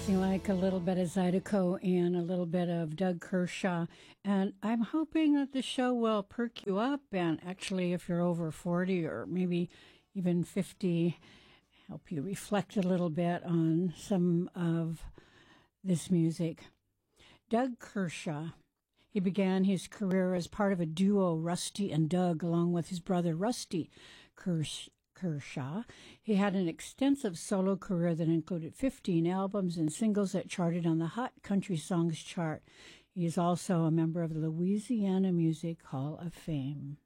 Nothing like a little bit of Zydeco and a little bit of Doug Kershaw. And I'm hoping that the show will perk you up. And actually, if you're over 40 or maybe even 50, help you reflect a little bit on some of this music. Doug Kershaw. He began his career as part of a duo, Rusty and Doug, along with his brother Rusty Kershaw. He had an extensive solo career that included 15 albums and singles that charted on the Hot Country Songs chart. He is also a member of the Louisiana Music Hall of Fame.